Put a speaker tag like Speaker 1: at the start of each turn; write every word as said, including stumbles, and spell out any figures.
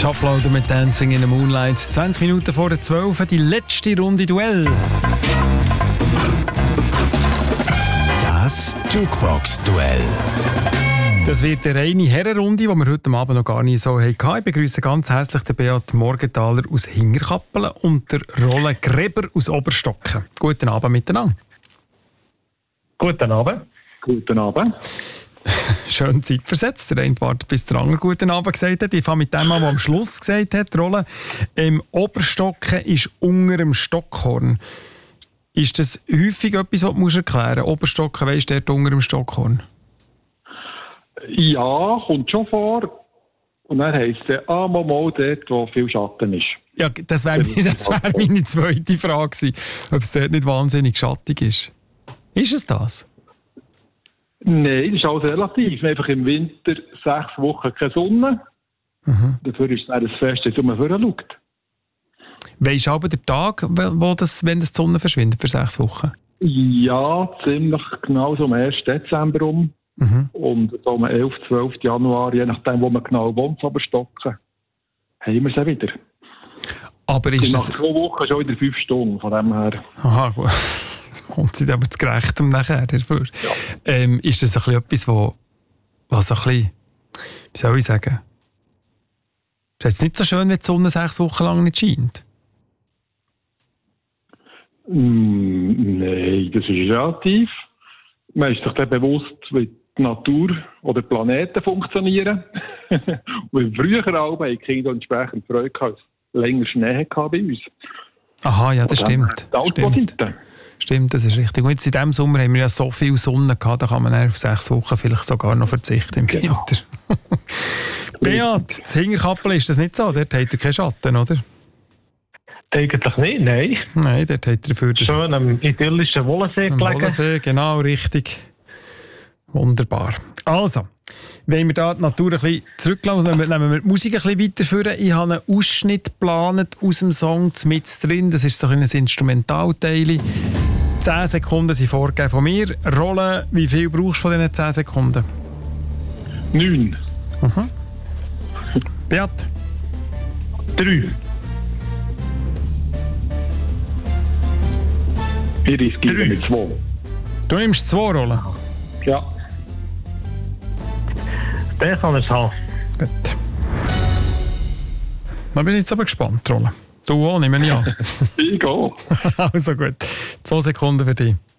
Speaker 1: Toploader mit Dancing in the Moonlight. zwanzig Minuten vor der zwölf, die letzte Runde Duell.
Speaker 2: Das Jukebox-Duell.
Speaker 1: Das wird eine reine Herrenrunde, die wir heute Abend noch gar nicht so hatten. Ich begrüße ganz herzlich den Beat Morgenthaler aus Hinterkappelen und der Roland Greber aus Oberstocken. Guten Abend miteinander.
Speaker 3: Guten Abend.
Speaker 4: Guten Abend.
Speaker 1: Schön Zeit versetzt. Der eine wartet, bis der andere guten Abend gesagt hat. Ich fange mit dem an, der am Schluss gesagt hat, Roland. Ähm, Oberstocken ist unter dem Stockhorn. Ist das häufig etwas, was du erklären musst? Oberstocken, weisst du, dort unter dem Stockhorn?
Speaker 4: Ja, kommt schon vor. Und dann heisst es, ah, mal, mal dort, wo viel Schatten ist.
Speaker 1: Ja, das wäre das wär meine zweite Frage gewesen, ob es dort nicht wahnsinnig schattig ist. Ist es das?
Speaker 4: Nein, das ist alles relativ. Einfach im Winter sechs Wochen keine Sonne. Mhm. Dafür ist es ein Fest, das man schaut.
Speaker 1: Weisst du aber den Tag, wo das, wenn das die Sonne verschwindet, für sechs Wochen?
Speaker 4: Ja, ziemlich genau so am ersten Dezember um. Mhm. Und so am elften, zwölften Januar, je nachdem, wo man genau wohnt, aber stocken, haben wir sie wieder.
Speaker 1: Aber ist
Speaker 4: nach
Speaker 1: es...
Speaker 4: zwei Wochen schon wieder fünf Stunden, von dem her.
Speaker 1: Aha, gut. Kommt sie aber zu Gerechtem nachher dafür. Ja. Ähm, ist das ein bisschen etwas, wo, was ein bisschen, wie soll ich sagen, ist es nicht so schön, wenn die Sonne sechs Wochen lang nicht scheint?
Speaker 4: Mm, nein, das ist relativ. Man ist sich dann bewusst, wie die Natur oder die Planeten funktionieren. Und früher auch haben die Kinder entsprechend Freude gehabt, länger Schnee gehabt bei uns.
Speaker 1: Aha, ja, das stimmt. Stimmt. Stimmt, das ist richtig. Und jetzt in diesem Sommer haben wir ja so viel Sonne gehabt, da kann man auf sechs Wochen vielleicht sogar noch verzichten im genau. Winter. Beat, das Hinterkappel ist das nicht so? Dort hat er keinen Schatten, oder?
Speaker 3: Eigentlich nicht, nein.
Speaker 1: Nein, dort hat er dafür...
Speaker 3: Schön am idyllischen Wollensee gelegen.
Speaker 1: Wollensee, genau, richtig. Wunderbar. Also, wenn wir da die Natur ein bisschen zurücklassen, nehmen wir die Musik ein bisschen weiterführen. Ich habe einen Ausschnitt geplant aus dem Song mit drin. Das ist so ein Instrumentalteil. zehn Sekunden sind vorgegeben von mir. Rolle, wie viel brauchst du von diesen zehn Sekunden?
Speaker 4: Neun.
Speaker 1: Mhm. Beat?
Speaker 3: Drei.
Speaker 4: Wir riskieren mit zwei.
Speaker 1: Du nimmst zwei Rollen?
Speaker 4: Ja.
Speaker 3: Den kann ich haben.
Speaker 1: Gut. Dann bin ich jetzt aber gespannt, Rolle. Du auch, nehme ich an.
Speaker 4: Ich gehe.
Speaker 1: Also gut. Zwei Sekunden für dich.